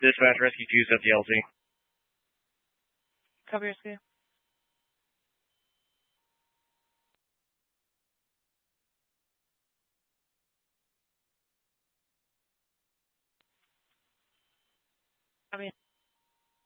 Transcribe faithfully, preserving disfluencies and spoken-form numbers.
Dispatch Rescue two, set the L T. Copy Rescue. Copy.